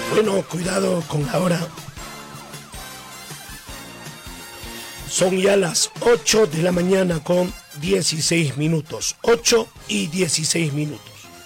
Bueno, cuidado con la hora. Son ya las 8 de la mañana con 16 minutos. 8 y 16 minutos.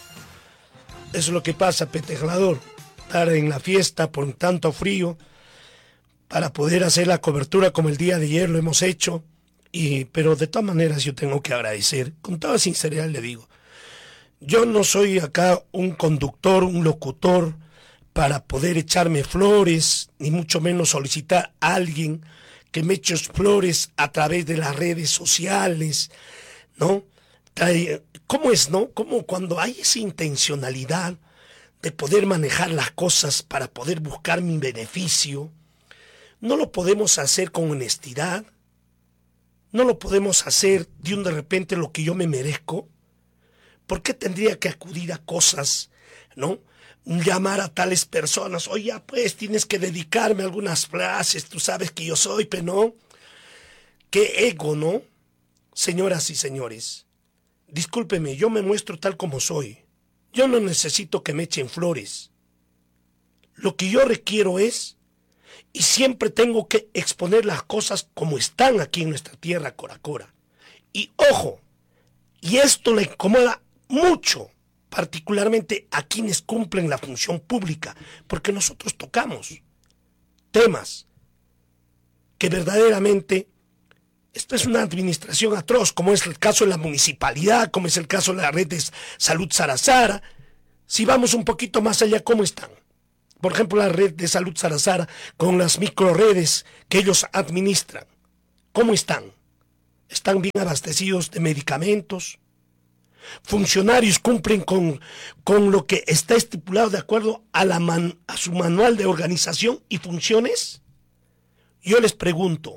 Eso es lo que pasa, Petejlador. Estar en la fiesta por tanto frío para poder hacer la cobertura como el día de ayer lo hemos hecho. Pero de todas maneras yo tengo que agradecer. Con toda sinceridad le digo. Yo no soy acá un conductor, un locutor para poder echarme flores, ni mucho menos solicitar a alguien que me eche flores a través de las redes sociales, ¿no? ¿Cómo es, no? Como cuando hay esa intencionalidad de poder manejar las cosas para poder buscar mi beneficio, no lo podemos hacer con honestidad, no lo podemos hacer de repente lo que yo me merezco. ¿Por qué tendría que acudir a cosas, no? Llamar a tales personas, oye, pues tienes que dedicarme a algunas frases, tú sabes que yo soy, pero no. Qué ego, ¿no? Señoras y señores, discúlpeme, yo me muestro tal como soy. Yo no necesito que me echen flores. Lo que yo requiero es, y siempre tengo que exponer las cosas como están aquí en nuestra tierra, Coracora. Y ojo, y esto le incomoda mucho, particularmente a quienes cumplen la función pública, porque nosotros tocamos temas que verdaderamente, esto es una administración atroz, como es el caso de la municipalidad, como es el caso de la red de salud Sarasara. Si vamos un poquito más allá, ¿cómo están? Por ejemplo, la red de salud Sarasara con las microredes que ellos administran. ¿Cómo están? ¿Están bien abastecidos de medicamentos? ¿Funcionarios cumplen con lo que está estipulado de acuerdo a su manual de organización y funciones? Yo les pregunto.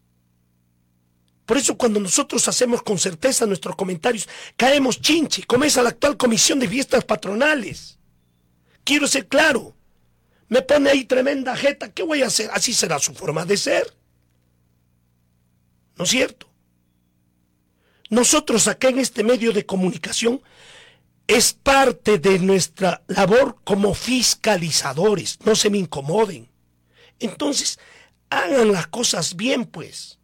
Por eso cuando nosotros hacemos con certeza nuestros comentarios, caemos chinche, como es a la actual comisión de fiestas patronales. Quiero ser claro. Me pone ahí tremenda jeta, ¿qué voy a hacer? Así será su forma de ser. ¿No es cierto? Nosotros acá en este medio de comunicación es parte de nuestra labor como fiscalizadores. No se me incomoden. Entonces, hagan las cosas bien, pues.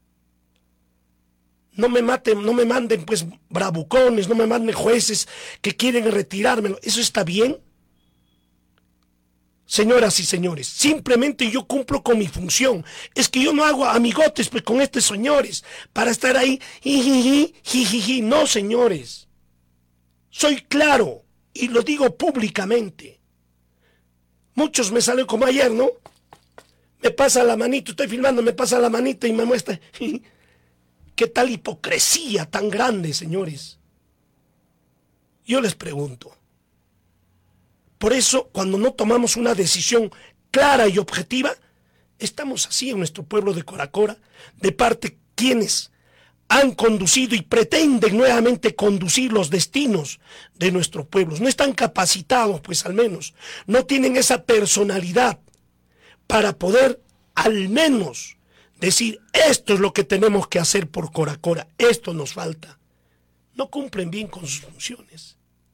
No me manden pues bravucones, no me manden jueces que quieren retirármelo. ¿Eso está bien? Señoras y señores, simplemente yo cumplo con mi función. Es que yo no hago amigotes pues con estos señores para estar ahí, jijiji. No, señores. Soy claro y lo digo públicamente. Muchos me salen como ayer, ¿no? Me pasa la manito, estoy filmando, me pasa la manita y me muestra. ¿Qué tal hipocresía tan grande, señores? Yo les pregunto. Por eso, cuando no tomamos una decisión clara y objetiva, estamos así en nuestro pueblo de Coracora, de parte quienes han conducido y pretenden nuevamente conducir los destinos de nuestros pueblos. No están capacitados, pues al menos, no tienen esa personalidad para poder al menos decir, esto es lo que tenemos que hacer por Coracora, esto nos falta. No cumplen bien con sus funciones.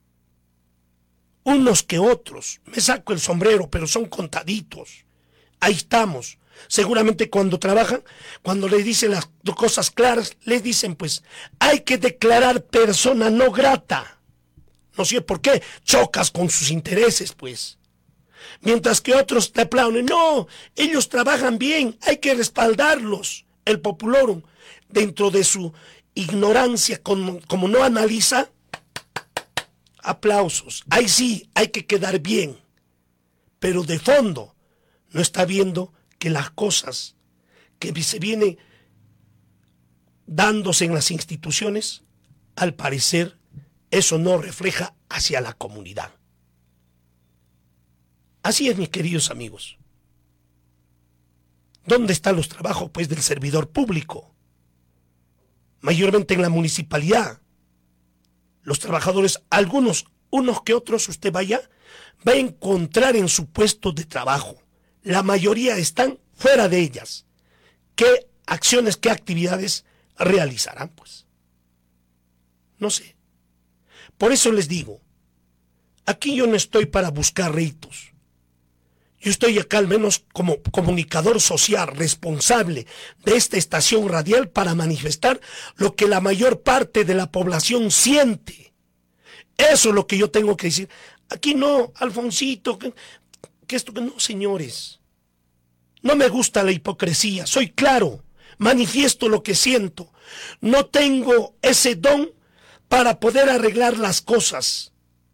Unos que otros, me saco el sombrero, pero son contaditos. Ahí estamos. Seguramente cuando trabajan, cuando les dicen las cosas claras, les dicen pues, hay que declarar persona no grata. No sé por qué, chocas con sus intereses pues. Mientras que otros te aplauden, no, ellos trabajan bien, hay que respaldarlos. El populorum, dentro de su ignorancia, como no analiza, aplausos. Ahí sí, hay que quedar bien. Pero de fondo, no está viendo que las cosas que se vienen dándose en las instituciones, al parecer, eso no refleja hacia la comunidad. Así es, mis queridos amigos. ¿Dónde están los trabajos, pues, del servidor público? Mayormente en la municipalidad. Los trabajadores, unos que otros, usted va a encontrar en su puesto de trabajo. La mayoría están fuera de ellas. ¿Qué acciones, qué actividades realizarán, pues? No sé. Por eso les digo, aquí yo no estoy para buscar réditos. Yo estoy acá al menos como comunicador social responsable de esta estación radial para manifestar lo que la mayor parte de la población siente. Eso es lo que yo tengo que decir. Aquí no, Alfonsito, que esto que no, señores. No me gusta la hipocresía, soy claro, manifiesto lo que siento. No tengo ese don para poder arreglar las cosas,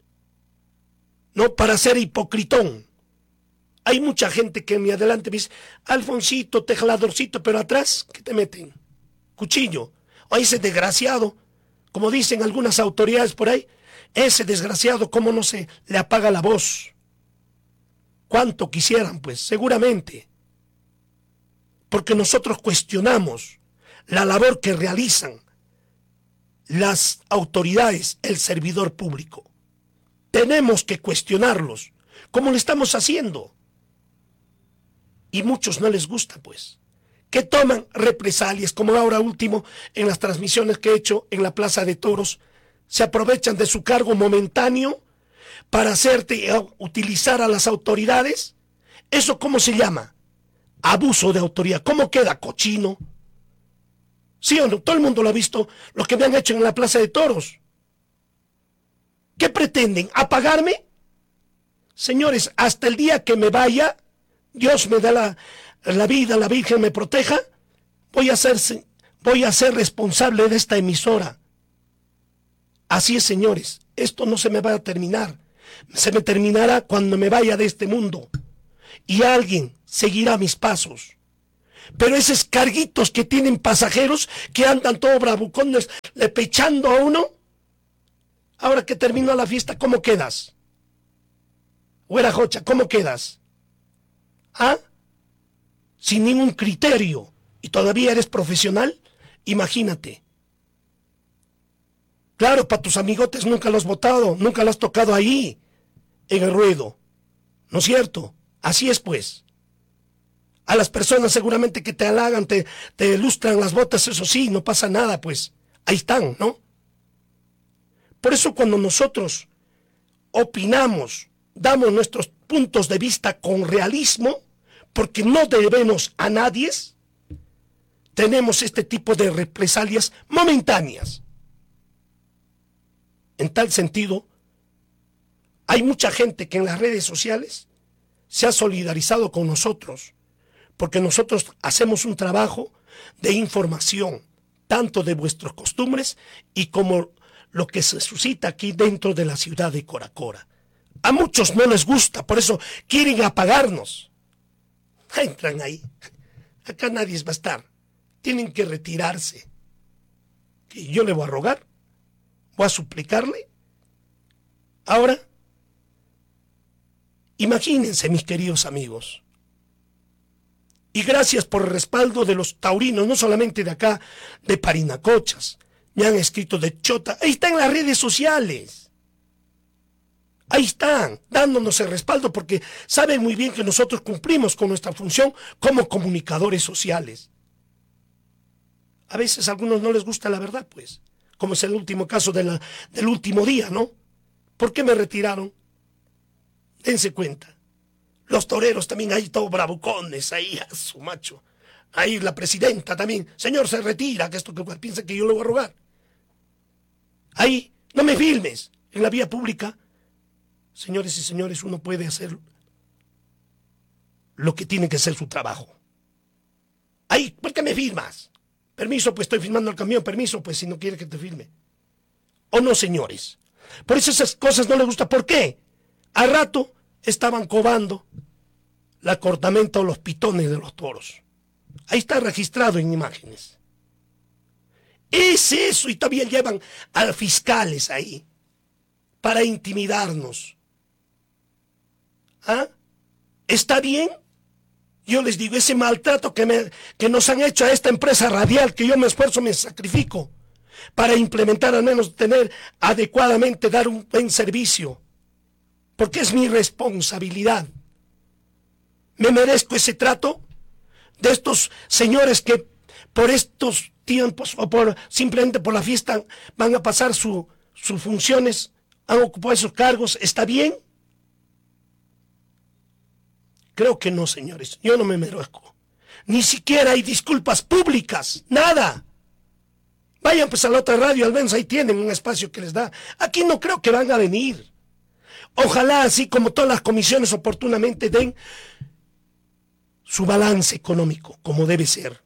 no para ser hipocritón. Hay mucha gente que en mi adelante me dice, Alfonsito, tejladorcito, pero atrás, ¿qué te meten? Cuchillo. O ese desgraciado, como dicen algunas autoridades por ahí, ese desgraciado, ¿cómo no se le apaga la voz? ¿Cuánto quisieran, pues? Seguramente. Porque nosotros cuestionamos la labor que realizan las autoridades, el servidor público. Tenemos que cuestionarlos, como lo estamos haciendo. Y muchos no les gusta, pues, que toman represalias, como ahora último en las transmisiones que he hecho en la Plaza de Toros, se aprovechan de su cargo momentáneo para utilizar a las autoridades. ¿Eso cómo se llama? Abuso de autoridad. ¿Cómo queda, cochino? ¿Sí o no? Todo el mundo lo ha visto, lo que me han hecho en la Plaza de Toros. ¿Qué pretenden? ¿Apagarme? Señores, hasta el día que me vaya, Dios me da la vida, la Virgen me proteja, voy a ser responsable de esta emisora. Así es, señores, esto no se me va a terminar. Se me terminará cuando me vaya de este mundo. Y alguien seguirá mis pasos. Pero esos carguitos que tienen pasajeros que andan todos bravucones, le pechando a uno, ahora que terminó la fiesta, ¿cómo quedas? Güera Jocha, ¿cómo quedas? ¿Ah? Sin ningún criterio. ¿Y todavía eres profesional? Imagínate. Claro, para tus amigotes nunca los has votado, nunca los has tocado ahí, en el ruedo. ¿No es cierto? Así es, pues. A las personas seguramente que te halagan, te ilustran las botas, eso sí, no pasa nada, pues. Ahí están, ¿no? Por eso cuando nosotros opinamos, damos nuestros puntos de vista con realismo, porque no debemos a nadie, tenemos este tipo de represalias momentáneas. En tal sentido, hay mucha gente que en las redes sociales se ha solidarizado con nosotros, porque nosotros hacemos un trabajo de información, tanto de vuestras costumbres y como lo que se suscita aquí dentro de la ciudad de Coracora. A muchos no les gusta, por eso quieren apagarnos. Entran ahí. Acá nadie va a estar. Tienen que retirarse. Y yo le voy a rogar, voy a suplicarle. Ahora, imagínense, mis queridos amigos. Y gracias por el respaldo de los taurinos, no solamente de acá, de Parinacochas. Me han escrito de Chota. Ahí están las redes sociales. Ahí están, dándonos el respaldo porque saben muy bien que nosotros cumplimos con nuestra función como comunicadores sociales. A veces a algunos no les gusta la verdad, pues, como es el último caso del último día, ¿no? ¿Por qué me retiraron? Dense cuenta. Los toreros también ahí todos bravucones, ahí a su macho. Ahí la presidenta también. Señor, se retira, que esto que piensa que yo le voy a rogar. Ahí, no me filmes en la vía pública. Señores y señores, uno puede hacer lo que tiene que ser su trabajo. Ahí, ¿por qué me filmas? Permiso, pues estoy filmando el camión. Permiso, pues si no quiere que te filme. ¿O no, señores? Por eso esas cosas no les gusta. ¿Por qué? Al rato estaban cobando la cortamenta o los pitones de los toros. Ahí está registrado en imágenes. Es eso, y todavía llevan a fiscales ahí para intimidarnos. ¿Ah? ¿Está bien? Yo les digo, ese maltrato que nos han hecho a esta empresa radial, que yo me esfuerzo, me sacrifico para implementar, al menos tener adecuadamente, dar un buen servicio, porque es mi responsabilidad. ¿Me merezco ese trato de estos señores que por estos tiempos o simplemente por la fiesta van a pasar sus funciones, han ocupado esos cargos? ¿Está bien? Creo que no, señores. Yo no me merezco. Ni siquiera hay disculpas públicas. Nada. Vayan pues a la otra radio, al menos ahí tienen un espacio que les da. Aquí no creo que van a venir. Ojalá, así como todas las comisiones oportunamente den su balance económico, como debe ser.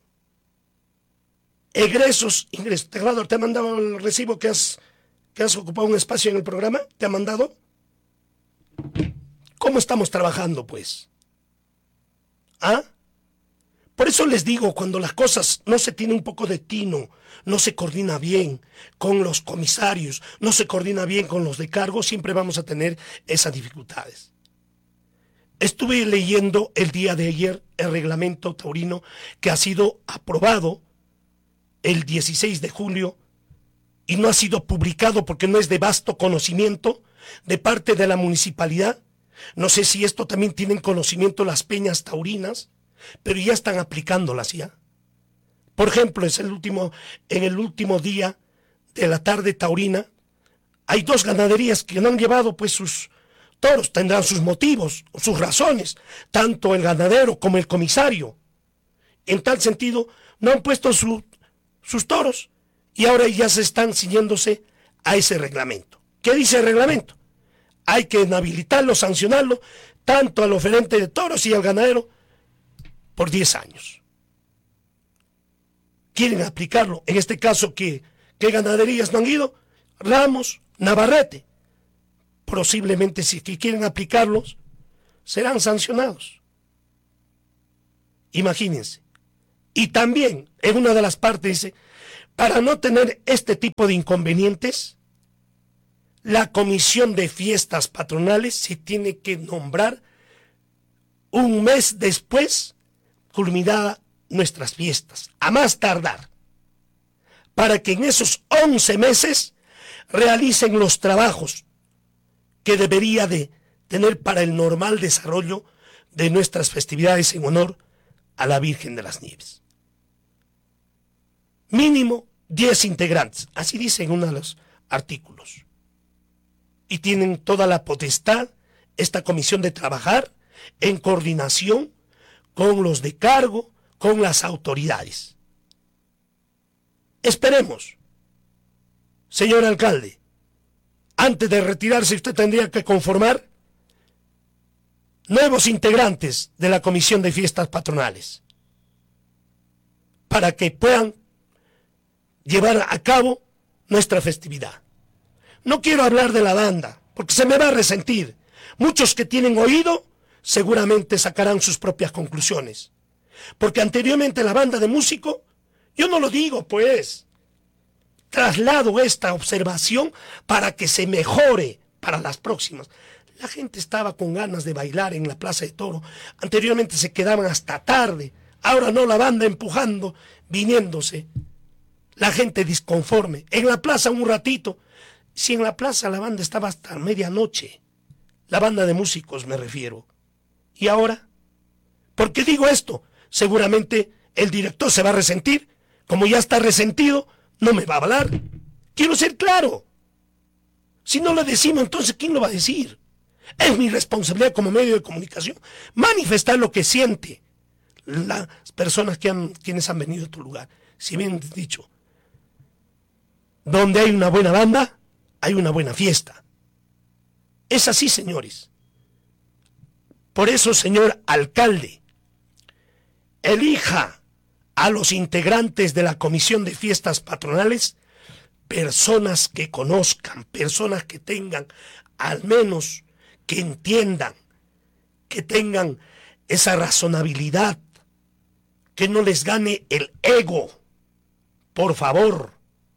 Egresos, ingresos. Teclador, ¿te ha mandado el recibo que has ocupado un espacio en el programa? ¿Te ha mandado? ¿Cómo estamos trabajando, pues? ¿Ah? Por eso les digo, cuando las cosas no se tiene un poco de tino, no se coordina bien con los comisarios, no se coordina bien con los de cargo, siempre vamos a tener esas dificultades. Estuve leyendo el día de ayer el reglamento taurino que ha sido aprobado el 16 de julio y no ha sido publicado porque no es de vasto conocimiento de parte de la municipalidad. No sé si esto también tienen conocimiento las peñas taurinas, pero ya están aplicándolas ya. Por ejemplo, en el último día de la tarde taurina, hay 2 ganaderías que no han llevado pues sus toros, tendrán sus motivos, sus razones, tanto el ganadero como el comisario. En tal sentido, no han puesto sus toros y ahora ya se están ciñéndose a ese reglamento. ¿Qué dice el reglamento? Hay que inhabilitarlo, sancionarlo, tanto al oferente de toros y al ganadero, por 10 años. Quieren aplicarlo. En este caso, ¿qué ganaderías no han ido? Ramos, Navarrete. Posiblemente, si quieren aplicarlos, serán sancionados. Imagínense. Y también, en una de las partes dice, para no tener este tipo de inconvenientes, la comisión de fiestas patronales se tiene que nombrar un mes después culminada nuestras fiestas, a más tardar, para que en esos 11 meses realicen los trabajos que debería de tener para el normal desarrollo de nuestras festividades en honor a la Virgen de las Nieves. Mínimo 10 integrantes, así dice en uno de los artículos. Y tienen toda la potestad, esta comisión, de trabajar en coordinación con los de cargo, con las autoridades. Esperemos, señor alcalde, antes de retirarse usted tendría que conformar nuevos integrantes de la comisión de fiestas patronales para que puedan llevar a cabo nuestra festividad. No quiero hablar de la banda, porque se me va a resentir. Muchos que tienen oído seguramente sacarán sus propias conclusiones. Porque anteriormente la banda de músico, yo no lo digo pues, traslado esta observación para que se mejore para las próximas. La gente estaba con ganas de bailar en la Plaza de Toro. Anteriormente se quedaban hasta tarde. Ahora no, la banda empujando, viniéndose. La gente disconforme. En la plaza un ratito. Si en la plaza la banda estaba hasta medianoche. La banda de músicos me refiero. ¿Y ahora? ¿Por qué digo esto? Seguramente el director se va a resentir. Como ya está resentido, no me va a hablar. Quiero ser claro. Si no lo decimos, entonces ¿quién lo va a decir? Es mi responsabilidad como medio de comunicación manifestar lo que siente las personas quienes han venido a tu lugar. Si bien dicho, donde hay una buena banda, hay una buena fiesta. Es así, señores. Por eso, señor alcalde, elija a los integrantes de la comisión de fiestas patronales personas que conozcan, personas que tengan, al menos que entiendan, que tengan esa razonabilidad, que no les gane el ego, por favor,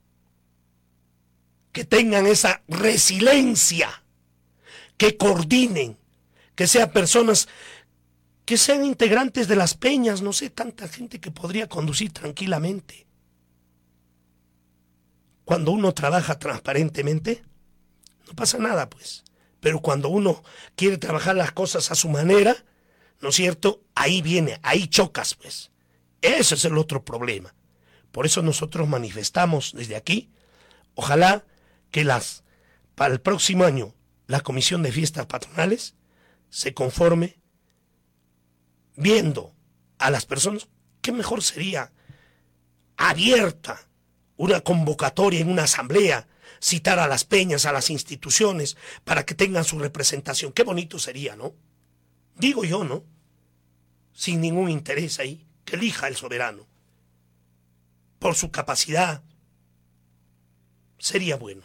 que tengan esa resiliencia, que coordinen, que sean personas que sean integrantes de las peñas, no sé, tanta gente que podría conducir tranquilamente. Cuando uno trabaja transparentemente, no pasa nada, pues. Pero cuando uno quiere trabajar las cosas a su manera, ¿no es cierto? Ahí viene, ahí chocas, pues. Ese es el otro problema. Por eso nosotros manifestamos desde aquí, ojalá que para el próximo año, la Comisión de Fiestas Patronales se conforme viendo a las personas, ¿qué mejor sería abierta una convocatoria en una asamblea, citar a las peñas, a las instituciones, para que tengan su representación? Qué bonito sería, ¿no? Digo yo, ¿no? Sin ningún interés ahí, que elija el soberano. Por su capacidad, sería bueno.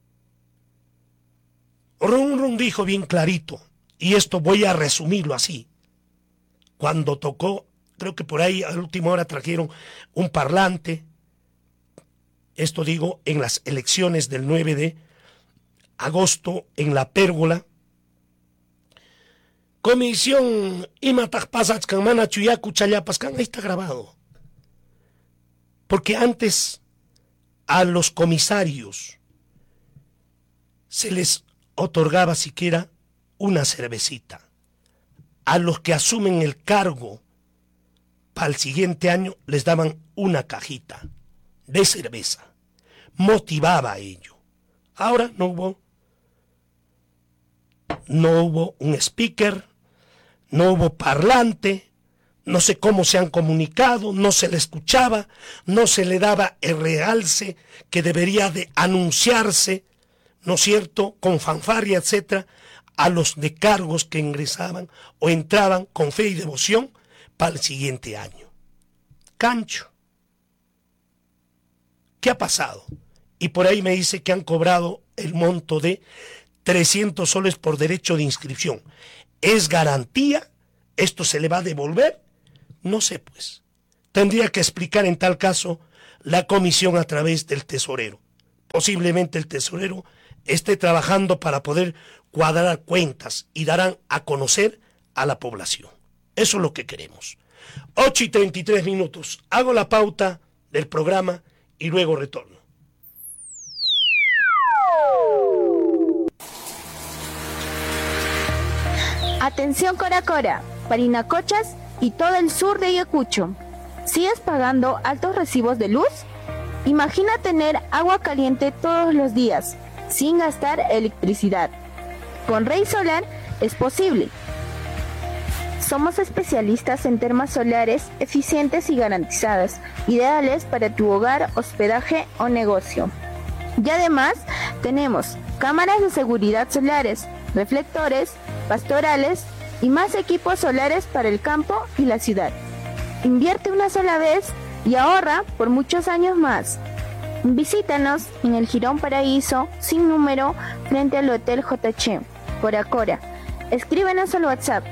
Run dijo bien clarito, y esto voy a resumirlo así. Cuando tocó, creo que por ahí a la última hora trajeron un parlante, esto digo, en las elecciones del 9 de agosto en la Pérgola. Comisión Imatajpasachcanmana Chuyacu Chayapascan, ahí está grabado. Porque antes a los comisarios se les otorgaba siquiera una cervecita. A los que asumen el cargo para el siguiente año les daban una cajita de cerveza. Motivaba a ello. Ahora no hubo un speaker, no hubo parlante, no sé cómo se han comunicado, no se le escuchaba, no se le daba el realce que debería de anunciarse, ¿no es cierto?, con fanfarria, etcétera, a los de cargos que ingresaban o entraban con fe y devoción para el siguiente año. Cancho. ¿Qué ha pasado? Y por ahí me dice que han cobrado el monto de 300 soles por derecho de inscripción. ¿Es garantía? ¿Esto se le va a devolver? No sé, pues. Tendría que explicar en tal caso la comisión a través del tesorero. Posiblemente el tesorero esté trabajando para poder cuadrar cuentas y darán a conocer a la población. Eso es lo que queremos. 8:33. Hago la pauta del programa y luego retorno. Atención Coracora, Parinacochas y todo el sur de Ayacucho. ¿Sigues pagando altos recibos de luz? Imagina tener agua caliente todos los días, sin gastar electricidad. Con Rey Solar es posible. Somos especialistas en termas solares eficientes y garantizadas, ideales para tu hogar, hospedaje o negocio. Y además tenemos cámaras de seguridad solares, reflectores, pastorales y más equipos solares para el campo y la ciudad. Invierte una sola vez y ahorra por muchos años más. Visítanos en el Jirón Paraíso, sin número, frente al Hotel JH, Coracora. Escríbenos al WhatsApp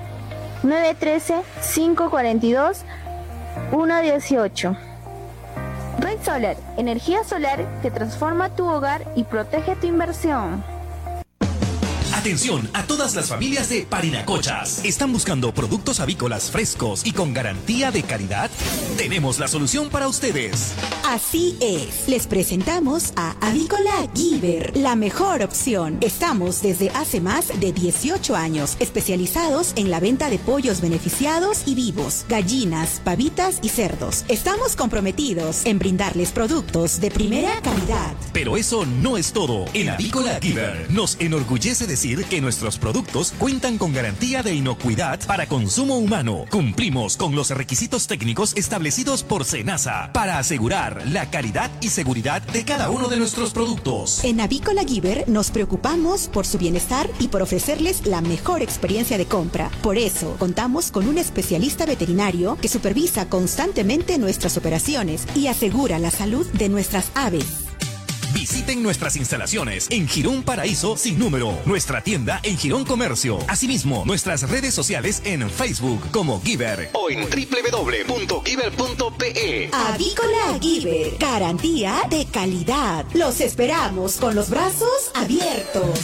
913-542-118. Red Solar, energía solar que transforma tu hogar y protege tu inversión. Atención a todas las familias de Parinacochas. ¿Están buscando productos avícolas frescos y con garantía de calidad? Tenemos la solución para ustedes. Así es. Les presentamos a Avícola Giver, la mejor opción. Estamos desde hace más de 18 años especializados en la venta de pollos beneficiados y vivos, gallinas, pavitas y cerdos. Estamos comprometidos en brindarles productos de primera calidad. Pero eso no es todo. En Avícola Giver nos enorgullece decir que nuestros productos cuentan con garantía de inocuidad para consumo humano. Cumplimos con los requisitos técnicos establecidos por SENASA para asegurar la calidad y seguridad de cada uno de nuestros productos. En Avícola Giver nos preocupamos por su bienestar y por ofrecerles la mejor experiencia de compra. Por eso, contamos con un especialista veterinario que supervisa constantemente nuestras operaciones y asegura la salud de nuestras aves. Visiten nuestras instalaciones en Jirón Paraíso sin número, nuestra tienda en Jirón Comercio. Asimismo, nuestras redes sociales en Facebook como Giver o en www.giver.pe. Avícola Giver, garantía de calidad. Los esperamos con los brazos abiertos.